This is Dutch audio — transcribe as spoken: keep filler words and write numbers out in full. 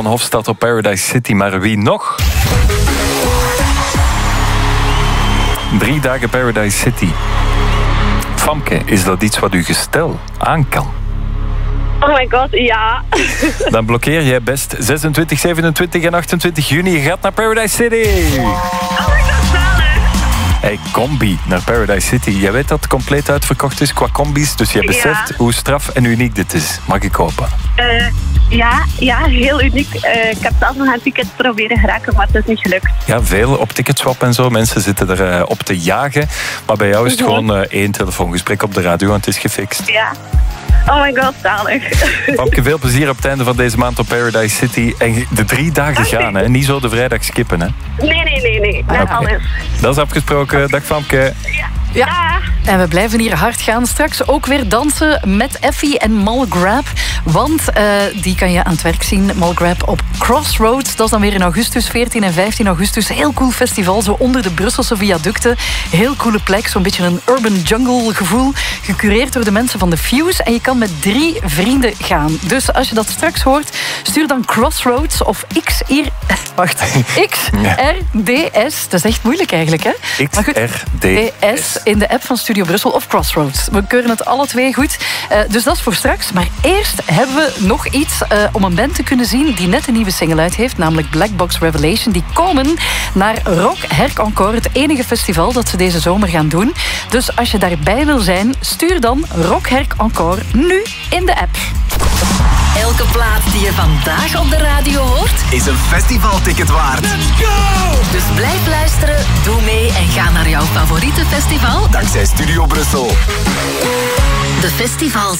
van Hofstad op Paradise City. Maar wie nog? Drie dagen Paradise City. Famke, is dat iets wat uw gestel aan kan? Oh my god, ja. Dan blokkeer jij best zesentwintig, zevenentwintig en achtentwintig juni. Je gaat naar Paradise City. Oh my god, zalig. Hey, combi naar Paradise City. Jij weet dat het compleet uitverkocht is qua combi's. Dus jij beseft Ja. hoe straf en uniek dit is. Mag ik hopen? Uh, ja, ja, heel uniek. Uh, ik heb zelf nog een ticket proberen geraken, maar het is niet gelukt. Ja, veel op Ticketswap en zo. Mensen zitten er uh, op te jagen. Maar bij jou is het Mm-hmm. gewoon uh, één telefoongesprek op de radio en het is gefixt. Ja. Oh my god, zalig. Famke, veel plezier op het einde van deze maand op Paradise City. En de drie dagen gaan, hè? Niet zo de vrijdag skippen, hè? Nee, nee, nee, nee. Net Oké. alles. Dat is afgesproken. Dag Famke. Ja. Ja. Ja. En we blijven hier hard gaan. Straks ook weer dansen met Effie en Malgrab. Want uh, die kan je aan het werk zien, Malgrab, op Crossroads. Dat is dan weer in augustus, veertien en vijftien augustus. Heel cool festival, zo onder de Brusselse viaducten. Heel coole plek, zo'n beetje een urban jungle gevoel. Gecureerd door de mensen van de Fuse. En je kan met drie vrienden gaan. Dus als je dat straks hoort, stuur dan Crossroads of X R... Wacht. X R D S. Dat is echt moeilijk eigenlijk, hè? X R D S. in de app van Studio Brussel of Crossroads. We keuren het alle twee goed. Uh, dus dat is voor straks. Maar eerst hebben we nog iets uh, om een band te kunnen zien die net een nieuwe single uit heeft, namelijk Black Box Revelation. Die komen naar Rock Herk Encore, het enige festival dat ze deze zomer gaan doen. Dus als je daarbij wil zijn, stuur dan Rock Herk Encore nu in de app. Elke plaat die je vandaag op de radio hoort, is een festivalticket waard. Let's go! Dus blijf luisteren, doe mee en ga naar jouw favoriete festival. Dankzij Studio Brussel. De festivals